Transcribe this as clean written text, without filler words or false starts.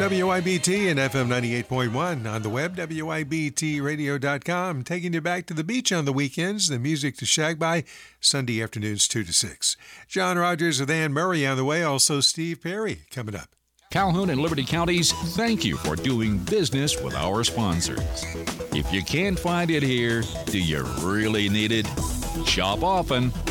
WIBT and FM 98.1 on the web, WIBTradio.com, taking you back to the beach on the weekends, the music to shag by, Sunday afternoons 2 to 6. John Rogers with Ann Murray on the way, also Steve Perry coming up. Calhoun and Liberty Counties, thank you for doing business with our sponsors. If you can't find it here, do you really need it? Shop often.